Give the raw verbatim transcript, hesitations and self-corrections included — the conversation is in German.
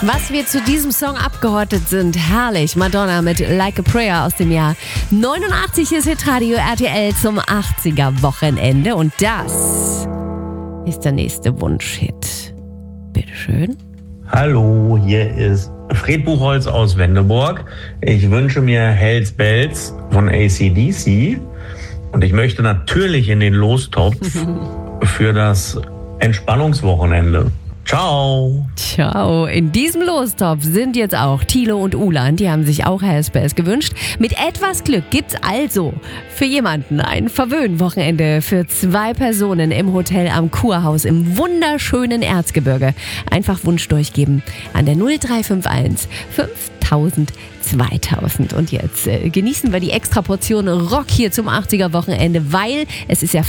Was wir zu diesem Song abgehortet sind, herrlich. Madonna mit Like a Prayer aus dem Jahr neunundachtzig ist Hitradio R T L zum achtziger-Wochenende. Und das ist der nächste Wunschhit. Bitteschön. Hallo, hier ist Fred Buchholz aus Wendeburg. Ich wünsche mir Hells Bells von A C D C und ich möchte natürlich in den Lostopf für das Entspannungswochenende. Ciao. Ciao. In diesem Lostopf sind jetzt auch Thilo und Ulan. Die haben sich auch Hells Bells gewünscht. Mit etwas Glück gibt's also für jemanden ein Verwöhnwochenende für zwei Personen im Hotel am Kurhaus im wunderschönen Erzgebirge. Einfach Wunsch durchgeben an der null drei fünf eins fünftausend zweitausend. Und jetzt äh, genießen wir die extra Portion Rock hier zum achtziger-Wochenende, weil es ist ja